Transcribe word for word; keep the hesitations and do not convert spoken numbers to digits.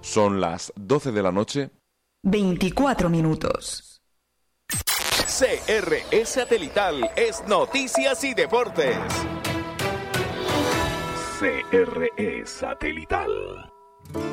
Son las doce de la noche. veinticuatro minutos. C R E Satelital es Noticias y Deportes. C R E Satelital.